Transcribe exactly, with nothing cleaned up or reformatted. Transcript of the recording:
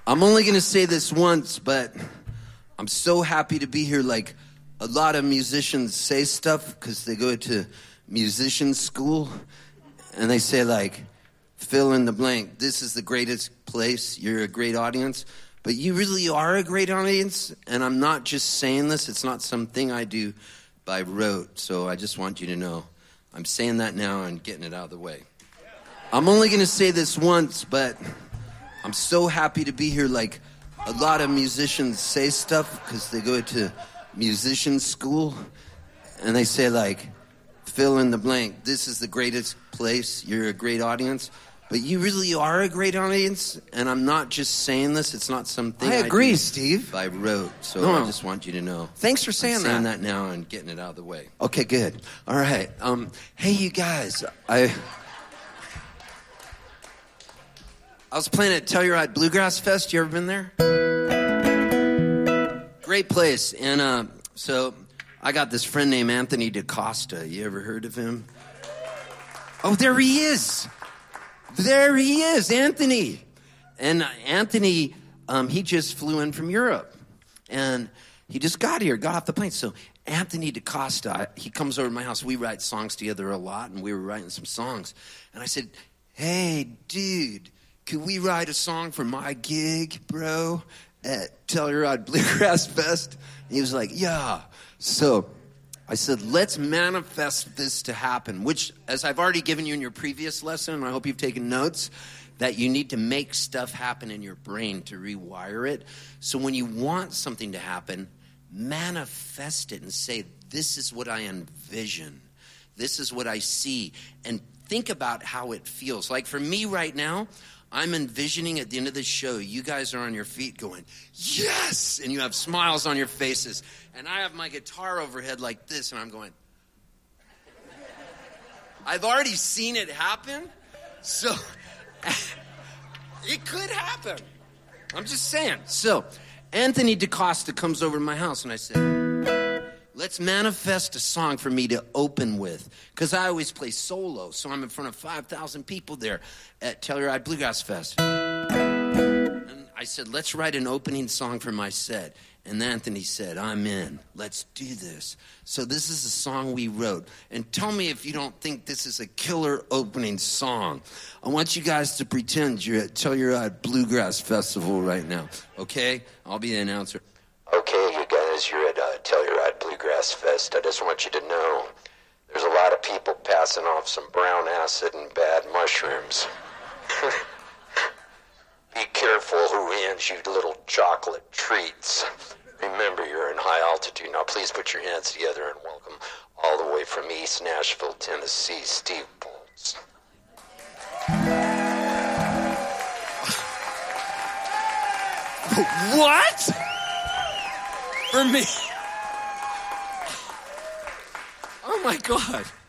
I'm only going to say this once, but I'm so happy to be here. Like, a lot of musicians say stuff because they go to musician school, and they say, like, fill in the blank. This is the greatest place. You're a great audience. But you really are a great audience, and I'm not just saying this. It's not something I do by rote, so I just want you to know. I'm saying that now and getting it out of the way. I'm only going to say this once, but I'm so happy to be here. Like, a lot of musicians say stuff because they go to musician school, and they say, like, fill in the blank. This is the greatest place. You're a great audience. But you really are a great audience, and I'm not just saying this. It's not something I agree, I do Steve. I wrote, so No. I just want you to know. Thanks for saying I'm that. saying that now and getting it out of the way. Okay, good. All right. Um, hey, you guys. I I was playing at Telluride Bluegrass Fest. You ever been there? Great place. And uh, so I got this friend named Anthony DaCosta. You ever heard of him? Oh, there he is. There he is, Anthony. And uh, Anthony, um, he just flew in from Europe. And he just got here, got off the plane. So Anthony DaCosta, he comes over to my house. We write songs together a lot, and we were writing some songs. And I said, hey, dude, could we write a song for my gig, bro, at Telluride Bluegrass Fest? And he was like, yeah. So I said, let's manifest this to happen, which, as I've already given you in your previous lesson, and I hope you've taken notes, that you need to make stuff happen in your brain to rewire it. So when you want something to happen, manifest it and say, this is what I envision. This is what I see. And think about how it feels. Like for me right now, I'm envisioning at the end of this show, you guys are on your feet going, yes! And you have smiles on your faces. And I have my guitar overhead like this, and I'm going, I've already seen it happen, so it could happen. I'm just saying. So Anthony DaCosta comes over to my house, and I said, let's manifest a song for me to open with. Because I always play solo, so I'm in front of five thousand people there at Telluride Bluegrass Fest. And I said, let's write an opening song for my set. And Anthony said, I'm in. Let's do this. So this is a song we wrote. And tell me if you don't think this is a killer opening song. I want you guys to pretend you're at Telluride Bluegrass Festival right now. Okay? I'll be the announcer. Okay, you guys, you're at uh, Telluride Bluegrass Fest. I just want you to know there's a lot of people passing off some brown acid and bad mushrooms. Be careful who hands you little chocolate treats. Remember, you're in high altitude. Now, please put your hands together and welcome all the way from East Nashville, Tennessee, Steve Bolts. What? For me? Oh, my God.